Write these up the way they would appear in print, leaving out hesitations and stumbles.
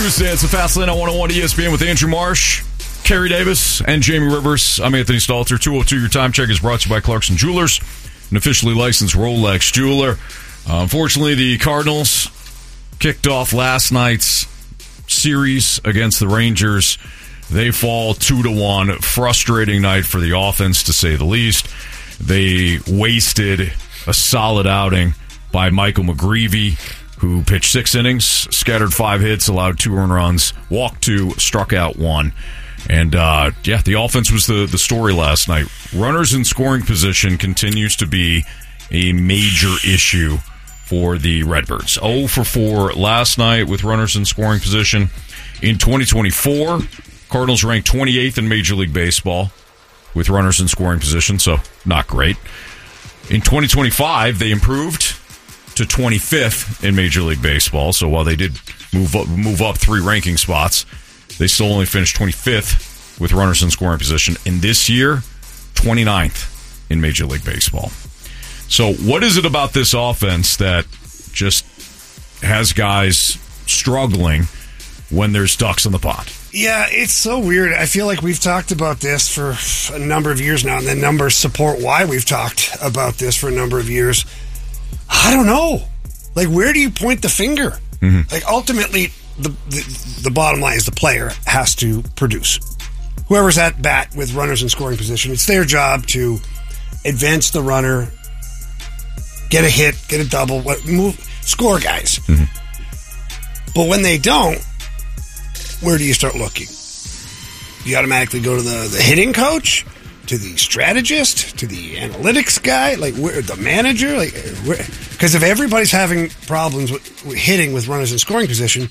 Tuesday, it's the Fast Lane on 101 ESPN with Andrew Marsh, Kerry Davis, and Jamie Rivers. I'm Anthony Stalter. 202 Your Time Check is brought to you by Clarkson Jewelers, an officially licensed Rolex jeweler. Unfortunately, the Cardinals kicked off last night's series against the Rangers. They fall 2-1. Frustrating night for the offense, to say the least. They wasted a solid outing by Michael McGreevy, who pitched 6 innings, scattered 5 hits, allowed 2 earned runs, walked 2, struck out 1. And, the offense was the story last night. Runners in scoring position continues to be a major issue for the Redbirds. 0 for 4 last night with runners in scoring position. In 2024, Cardinals ranked 28th in Major League Baseball with runners in scoring position, so not great. In 2025, they improved to 25th in Major League Baseball. So while they did move up 3 ranking spots, they still only finished 25th with runners in scoring position. And this year, 29th in Major League Baseball. So what is it about this offense that just has guys struggling when there's ducks in the pond? Yeah, it's so weird. I feel like we've talked about this for a number of years now, and the numbers support why we've talked about this for a number of years. I don't know. Like, where do you point the finger? Mm-hmm. Like, ultimately, the bottom line is the player has to produce. Whoever's at bat with runners in scoring position, it's their job to advance the runner, get a hit, get a double, score guys. Mm-hmm. But when they don't, where do you start looking? You automatically go to the hitting coach, to the strategist, to the analytics guy, like the manager, because if everybody's having problems with hitting with runners in scoring position,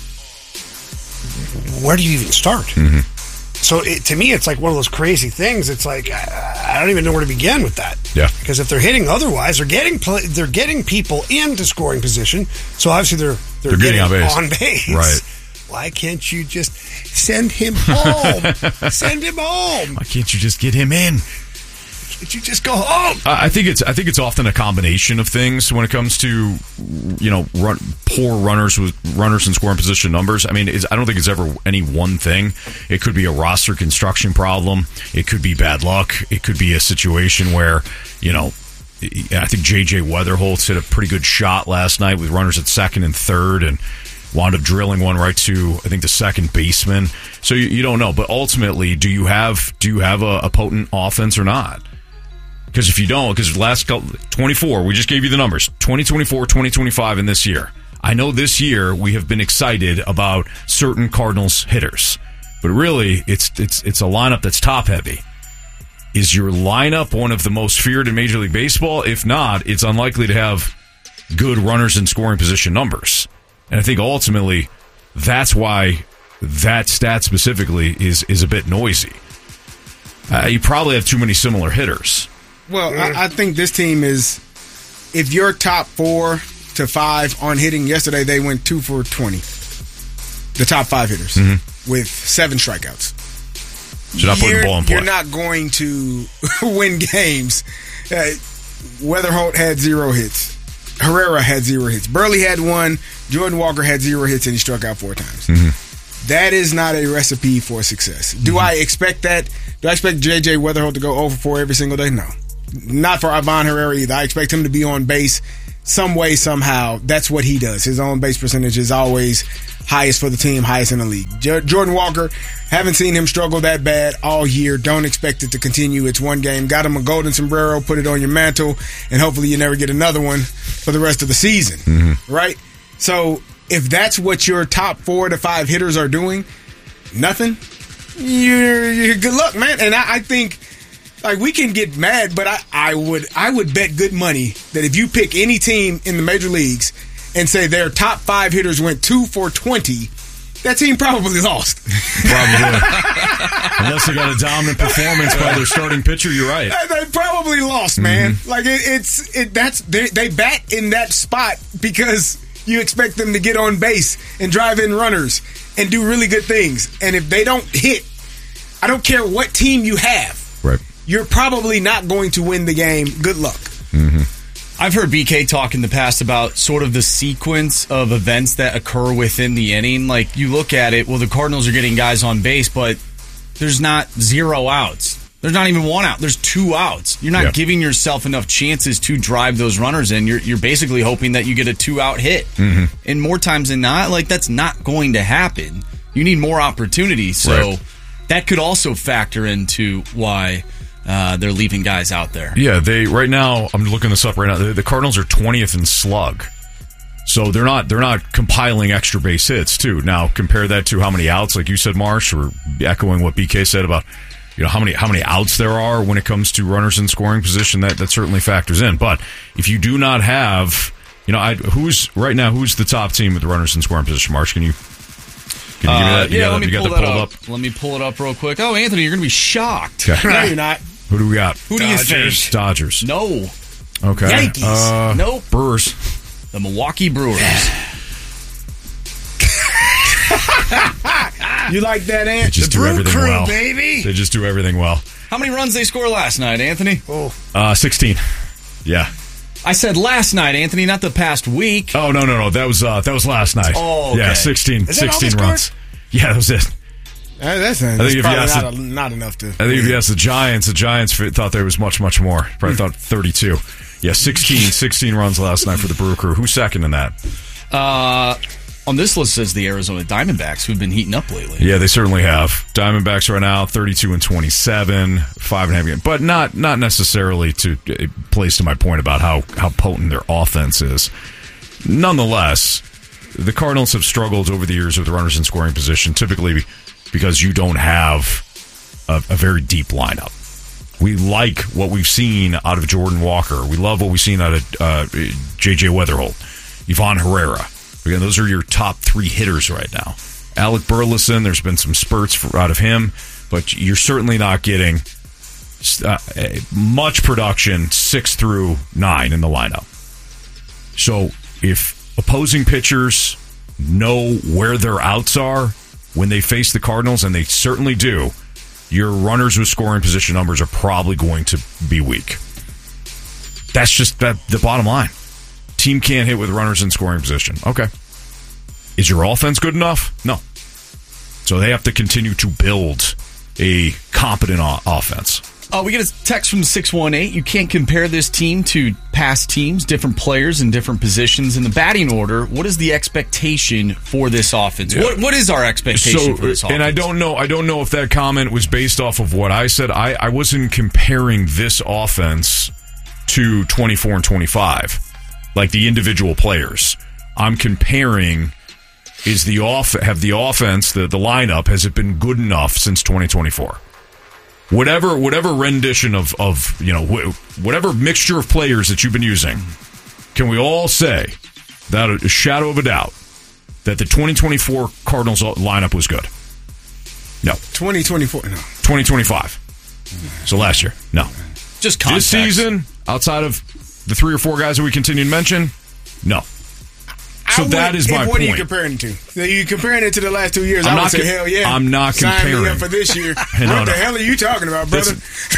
where do you even start? Mm-hmm. So to me, it's like one of those crazy things. It's like I don't even know where to begin with that. Yeah, because if they're hitting otherwise, they're getting people into scoring position. So obviously they're getting on base. Right. Why can't you just send him home? Send him home. Why can't you just get him in? Can't you just go home? I think it's often a combination of things when it comes to poor runners with runners in scoring position numbers. I mean, I don't think it's ever any one thing. It could be a roster construction problem. It could be bad luck. It could be a situation where I think J.J. Weatherholtz hit a pretty good shot last night with runners at second and third and wound up drilling one right to, I think, the second baseman. So you don't know. But ultimately, do you have a potent offense or not? Because if you don't, because the last 24, we just gave you the numbers, 2024, 2025, and this year. I know this year we have been excited about certain Cardinals hitters. But really, it's a lineup that's top-heavy. Is your lineup one of the most feared in Major League Baseball? If not, it's unlikely to have good runners in scoring position numbers. And I think ultimately that's why that stat specifically is a bit noisy. You probably have too many similar hitters. Well, I think this team is, if you're top 4 to 5 on hitting, yesterday they went 2 for 20. The top 5 hitters with 7 strikeouts. Should not put the ball in play. You're not going to win games. Weatherholt had 0 hits. Herrera had 0 hits. Burley had 1. Jordan Walker had 0 hits, and he struck out 4 times. Mm-hmm. That is not a recipe for success. Do I expect that? Do I expect J.J. Weatherholt to go 0 for 4 every single day? No. Not for Ivan Herrera either. I expect him to be on base some way, somehow. That's what he does. His on base percentage is always highest for the team, highest in the league. Jordan Walker, haven't seen him struggle that bad all year. Don't expect it to continue. It's one game. Got him a golden sombrero, put it on your mantle, and hopefully you never get another one for the rest of the season. Mm-hmm. Right? So if that's what your top 4 to 5 hitters are doing, nothing, you're good luck, man. And I think, like, we can get mad, but I would bet good money that if you pick any team in the major leagues and say their top 5 hitters went 2 for 20, that team probably lost. Probably. Unless they got a dominant performance by their starting pitcher, you're right. They probably lost, man. Mm-hmm. Like, they bat in that spot because you expect them to get on base and drive in runners and do really good things. And if they don't hit, I don't care what team you have. Right. You're probably not going to win the game. Good luck. Mm-hmm. I've heard BK talk in the past about sort of the sequence of events that occur within the inning. Like, you look at it, well, the Cardinals are getting guys on base, but there's not 0 outs. There's not even 1 out. There's 2 outs. You're not giving yourself enough chances to drive those runners in. You're basically hoping that you get a 2-out hit. And more times than not, like, that's not going to happen. You need more opportunities. So that could also factor into why they're leaving guys out there. Yeah, right now, I'm looking this up right now. The Cardinals are 20th in slug. So they're not compiling extra base hits, too. Now, compare that to how many outs, like you said, Marsh, or echoing what BK said about how many outs there are when it comes to runners in scoring position. That certainly factors in. But if you do not have, who's the top team with runners in scoring position? Marsh, can you give me that? Let me pull that up. Let me pull it up real quick. Oh, Anthony, you're going to be shocked. Okay. No, you're not. Who do we got? Who do you think? Dodgers. No. Okay. Yankees. Nope. Brewers. The Milwaukee Brewers. You like that, Ant? They just do everything crew, well. Baby. They just do everything well. How many runs they score last night, Anthony? 16. Yeah. I said last night, Anthony, not the past week. Oh, no. That was last night. Oh, okay. Yeah, 16 runs. Yeah, that was it. That's probably not enough to. I think if you ask the Giants thought there was much, much more. Probably thought 32. Yeah, 16 runs last night for the Brew Crew. Who's second in that? On this list says the Arizona Diamondbacks, who've been heating up lately. Yeah, they certainly have. Diamondbacks right now 32 and 27, 5.5 games, but not necessarily to place to my point about how potent their offense is. Nonetheless, the Cardinals have struggled over the years with runners in scoring position, typically because you don't have a very deep lineup. We like what we've seen out of Jordan Walker. We love what we've seen out of J.J. Weatherholt, Ivan Herrera. Again, those are your top 3 hitters right now. Alec Burleson, there's been some spurts out of him, but you're certainly not getting much production 6 through 9 in the lineup. So if opposing pitchers know where their outs are when they face the Cardinals, and they certainly do, your runners with scoring position numbers are probably going to be weak. That's just the bottom line. Team can't hit with runners in scoring position. Okay. Is your offense good enough? No. So they have to continue to build a competent offense. We get a text from 618. You can't compare this team to past teams, different players in different positions in the batting order. What is the expectation for this offense? Yeah. What is our expectation for this offense? And I don't know if that comment was based off of what I said. I wasn't comparing this offense to 24 and 25, like the individual players. I'm comparing, have the offense, the lineup, has it been good enough since 2024? Whatever rendition of whatever mixture of players that you've been using, can we all say, without a shadow of a doubt, that the 2024 Cardinals lineup was good? No. 2024, no. 2025. So last year, no. Just context. This season, outside of the 3 or 4 guys that we continue to mention, no. So that is my point. What are you comparing it to? So you comparing it to the last 2 years? I would say, hell yeah. I'm not comparing. Sign me up for this year. What the hell are you talking about, brother?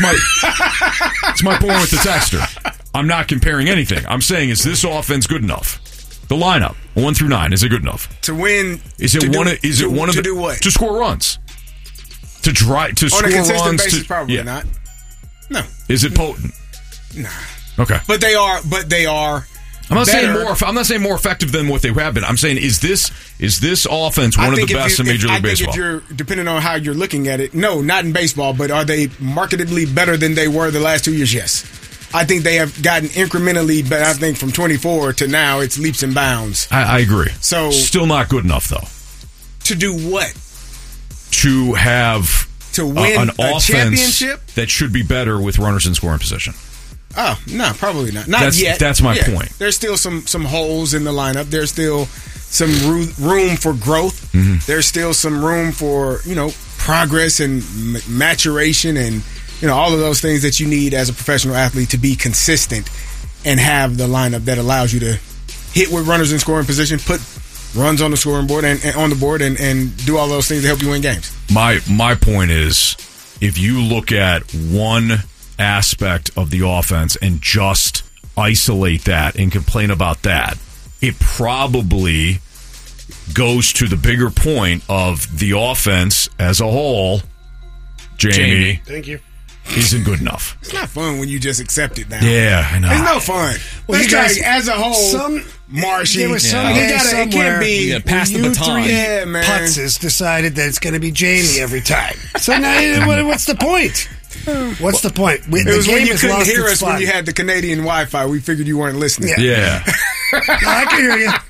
It's my point with the texter. I'm not comparing anything. I'm saying, is this offense good enough? The lineup, 1 through 9, is it good enough to win? To do what? To score runs. To score on a consistent runs. Basis, probably not. No. Is it potent? Nah. Okay. But they are. I'm not saying more effective than what they have been. I'm saying, is this offense one of the best in Major League Baseball? I think if you're, depending on how you're looking at it, no, not in baseball, but are they marketably better than they were the last 2 years? Yes. I think they have gotten incrementally better. I think from 24 to now, it's leaps and bounds. I agree. So still not good enough, though. To do what? To have win an a offense championship that should be better with runners in scoring position. Oh, no, probably not. Not yet. That's my point. There's still some holes in the lineup. There's still some room for growth. Mm-hmm. There's still some room for, progress and maturation and, all of those things that you need as a professional athlete to be consistent and have the lineup that allows you to hit with runners in scoring position, put runs on the scoring board and on the board and do all those things to help you win games. My point is, if you look at one aspect of the offense and just isolate that and complain about that. It probably goes to the bigger point of the offense as a whole. Jamie. Thank you. Isn't good enough. It's not fun when you just accept it now. Yeah, I know. It's no fun. Well, Let's you guys, try as a whole. Marshy. There was some You day gotta, it somewhere can't be. Yeah, pass the you baton. three Yeah, man. putzes decided that it's going to be Jamie every time. So now, what's the point? What's the point? It was when you couldn't hear us when you had the Canadian Wi-Fi. We figured you weren't listening. Yeah. No, I can hear you.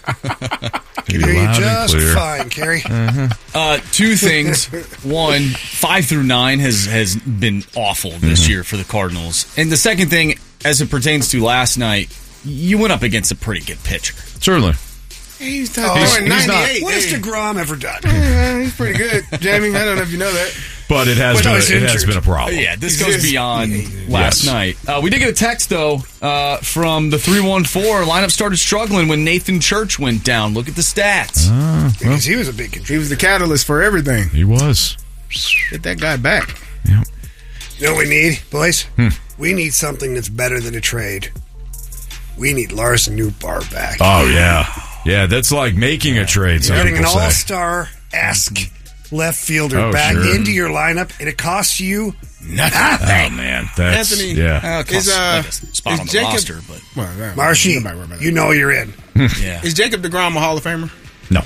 Can hear you Loud and just clear. fine, Kerry. Two things. One, 5 through 9 has been awful this year for the Cardinals. And the second thing, as it pertains to last night, you went up against a pretty good pitcher. Certainly. He's Oh, throwing he's not- 98. What has DeGrom ever done? He's pretty good, Jamie. I don't know if you know that. But it has, But been, I was it has injured. been a problem. Yeah, this He's goes just- beyond last Yes. night. We did get a text, though, from the 314. Lineup started struggling when Nathan Church went down. Look at the stats. Because he was a big contributor. He was the catalyst for everything. He was. Get that guy back. Yep. You know what we need, boys? We need something that's better than a trade. We need Lars Nootbaar back. Oh, yeah. Yeah, that's like making a trade, some Getting an people say. all-star-esque left fielder Oh, back sure. into your lineup, and it costs you Oh, man. That's, Anthony, yeah. Is Is, like a spot is on the Jacob- roster, but Well, Marshy. nobody worry about that. You know you're in. yeah. Is Jacob DeGrom a Hall of Famer? No.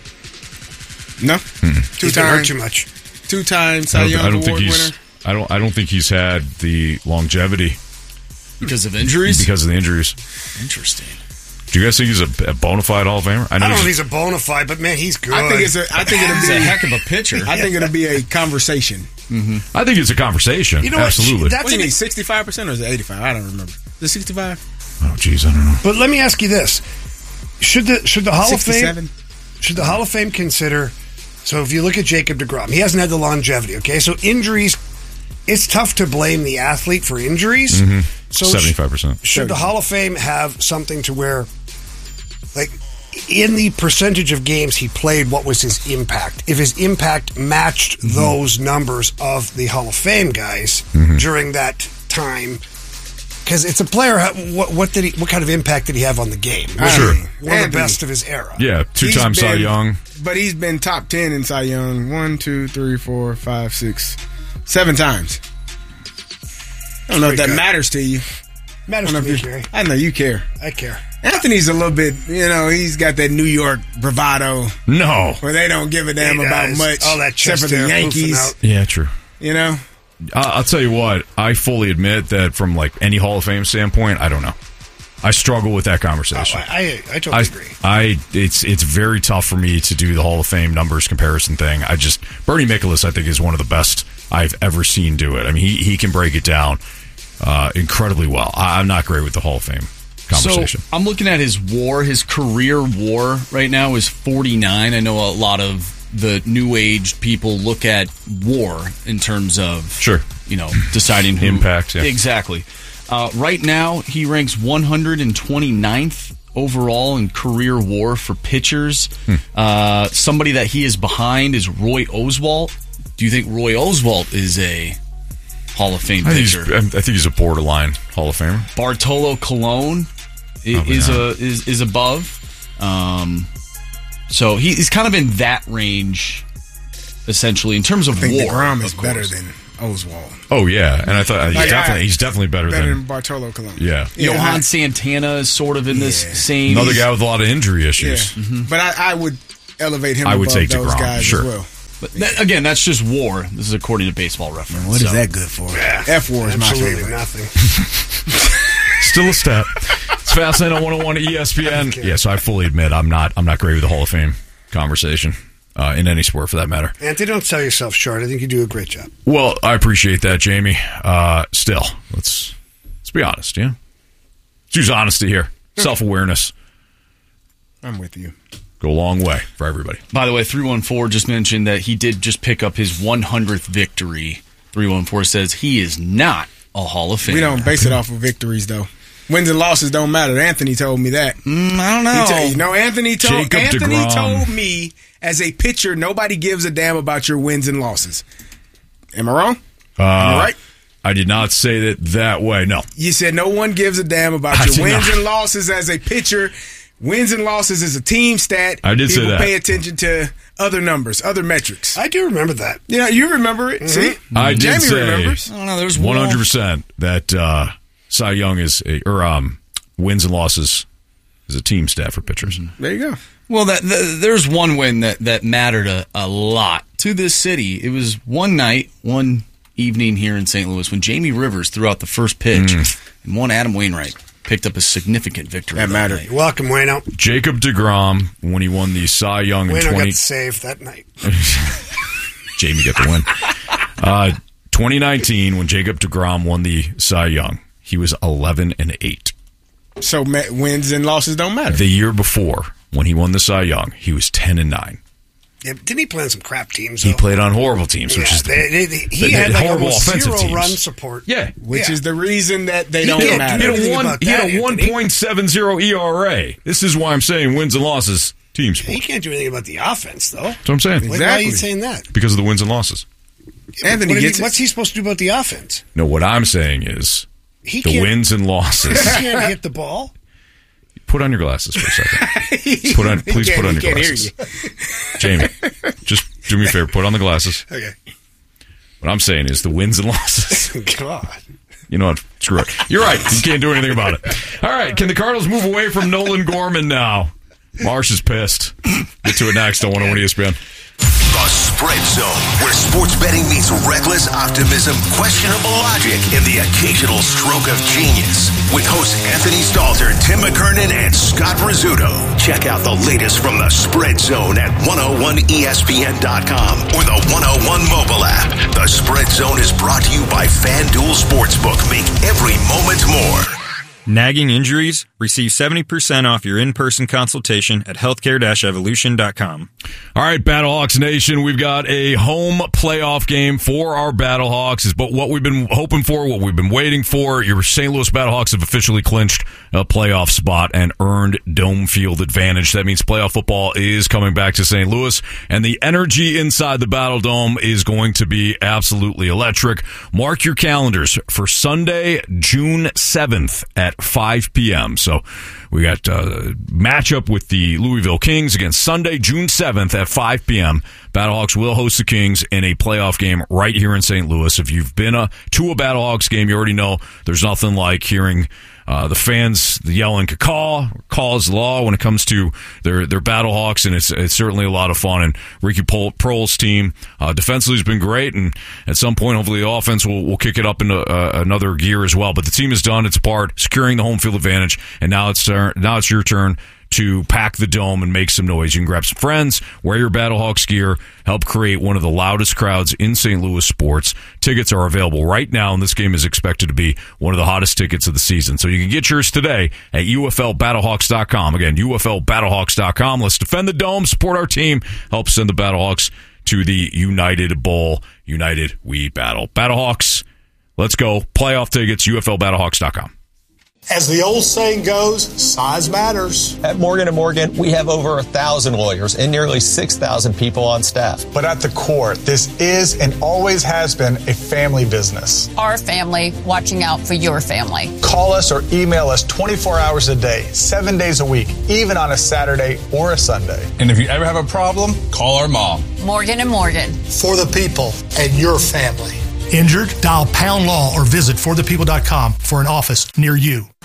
No. He's been hurt too much. Two-time Cy I Young don't Award think he's. winner. I don't think he's had the longevity Because of injuries? because of the injuries. Interesting. Do you guys think he's a bona fide Hall of Famer? I don't know if he's a bona fide, but man, he's good. I think it'll He's be a heck of a pitcher. I think it'll be a conversation. I think it's a conversation. You know what? Absolutely. That's What do you an- mean, 65% or is it 85? I don't remember. Is it 65? Oh, geez, I don't know. But let me ask you this: should the Hall of 67? Fame should the Hall of Fame consider? So if you look at Jacob DeGrom, he hasn't had the longevity. Okay, so injuries. It's tough to blame the athlete for injuries. So 75%. should the Hall of Fame have something to where, like, in the percentage of games he played, what was his impact? If his impact matched those numbers of the Hall of Fame guys during that time, because it's a player. What kind of impact did he have on the game? Was Sure. he one of the Anthony. best of his era. Yeah, two-time He's Cy been- Young. But he's been top 10 in Cy Young 1, 2, 3, 4, 5, 6, 7 times. I don't know if pretty that good. matters to you. Matters to me, Gary. I know you care. I care. Anthony's a little bit, he's got that New York bravado No. where they don't give a damn He about does. much All that except chest for the hair poofing Yankees. out. Yeah, true. You know? I'll tell you what. I fully admit that from like any Hall of Fame standpoint, I don't know. I struggle with that conversation. I totally agree. It's very tough for me to do the Hall of Fame numbers comparison thing. Bernie Miklasz, I think, is one of the best I've ever seen do it. I mean, he can break it down incredibly well. I'm not great with the Hall of Fame conversation. So I'm looking at his WAR. His career WAR right now is 49. I know a lot of the new age people look at WAR in terms of Sure. deciding who Impact, yeah. exactly. Right now, he ranks 129th overall in career WAR for pitchers. Somebody that he is behind is Roy Oswalt. Do you think Roy Oswalt is a Hall of Fame pitcher? I think he's a borderline Hall of Famer. Bartolo Colon is above. So he's kind of in that range, essentially, in terms of I think WAR. DeGrom is of better course. than Oswald. Oh yeah, and I thought he's definitely better Better than than Bartolo Colon. yeah. Johan Santana is sort of in this Yeah. same. Another guy with a lot of injury Yeah. issues. But I would elevate him I would above take those DeGrom, guys sure. as well. But again, that's just WAR. This is according to Baseball Reference. What is so. that good for? F-War is my Absolutely favorite. nothing. Still a stat. It's Fastlane on 101 ESPN. Yes, I fully admit I'm not great with the Hall of Fame conversation in any sport for that matter. Anthony, don't sell yourself short. I think you do a great job. Well, I appreciate that, Jamie. Still, let's be honest. Yeah, let's use honesty here. Self-awareness I'm with you. go a long way for everybody. By the way, 314 just mentioned that he did just pick up his 100th victory. 314 says he is not a Hall of Famer. We don't base it off of victories, though. Wins and losses don't matter. Anthony told me that. I don't know. Anthony Jacob DeGrom. told me as a pitcher, nobody gives a damn about your wins and losses. Am I wrong? Am I right? I did not say that way. No. You said no one gives a damn about your wins and losses as a pitcher. Wins and losses is a team stat. I did say that. People pay attention to other numbers, other metrics. I do remember that. Yeah, you remember it. See? I did Jamie say remembers. I don't know. There's 100% that Cy Young wins and losses is a team stat for pitchers. There you go. Well, there's one win that mattered a lot to this city. It was one night, one evening here in St. Louis when Jamie Rivers threw out the first pitch and one Adam Wainwright picked up a significant victory. That mattered. You're welcome, Wayno. Jacob deGrom, when he won the Cy Young in Wayno got the save that night. Jamie got the win. 2019, when Jacob deGrom won the Cy Young, he was 11-8. So wins and losses don't matter. The year before, when he won the Cy Young, he was 10-9. Yeah, didn't he play on some crap teams? He played on horrible teams, which is he had like horrible almost offensive 0 teams. run support. Yeah, which is the reason that they don't can't matter. do He had a Anthony. 1.70 ERA. This is why I'm saying wins and losses, team He sport. can't do anything about the offense, though. That's what I'm saying. Why are you saying that? Because of the wins and losses. Anthony gets What's he supposed to do about the offense? No, what I'm saying is He the can't- wins and losses. He can't hit the ball. Put on your glasses for a second. Please put on your glasses. Jamie, just do me a favor. Put on the glasses. Okay. What I'm saying is the wins and losses. God. You know what? Screw it. You're right. You can't do anything about it. All right. Can the Cardinals move away from Nolan Gorman now? Marsh is pissed. Get to it next on 101 ESPN. The Spread Zone, where sports betting meets reckless optimism, questionable logic, and the occasional stroke of genius. With hosts Anthony Stalter, Tim McKernan, and Scott Rizzuto. Check out the latest from the Spread Zone at 101ESPN.com or the 101 mobile app. The Spread Zone is brought to you by FanDuel Sportsbook. Make every moment more. Nagging injuries? Receive 70% off your in-person consultation at healthcare-evolution.com. All right, Battlehawks Nation, we've got a home playoff game for our Battlehawks. Is but what we've been hoping for, what we've been waiting for. Your St. Louis Battlehawks have officially clinched a playoff spot and earned dome field advantage. That means playoff football is coming back to St. Louis, and the energy inside the Battle Dome is going to be absolutely electric. Mark your calendars for Sunday, June 7th at 5 p.m. So we got a matchup with the Louisville Kings against Sunday, June 7th at 5 p.m. Battlehawks will host the Kings in a playoff game right here in St. Louis. If you've been to a Battlehawks game, you already know there's nothing like hearing the fans yelling "caw" is law when it comes to their Battlehawks, and it's certainly a lot of fun. And Ricky Prohl's team defensively has been great, and at some point, hopefully, the offense will kick it up into another gear as well. But the team has done its part, securing the home field advantage, and now it's your turn to pack the dome and make some noise. You can grab some friends, wear your Battlehawks gear, help create one of the loudest crowds in St. Louis sports. Tickets are available right now, and this game is expected to be one of the hottest tickets of the season. So you can get yours today at UFLBattlehawks.com. Again, UFLBattlehawks.com. Let's defend the dome, support our team, help send the Battlehawks to the United Bowl. United, we battle. Battlehawks, let's go. Playoff tickets, UFLBattlehawks.com. As the old saying goes, size matters. At Morgan & Morgan, we have over 1,000 lawyers and nearly 6,000 people on staff. But at the core, this is and always has been a family business. Our family watching out for your family. Call us or email us 24 hours a day, 7 days a week, even on a Saturday or a Sunday. And if you ever have a problem, call our mom. Morgan & Morgan. For the people and your family. Injured? Dial #law or visit forthepeople.com for an office near you.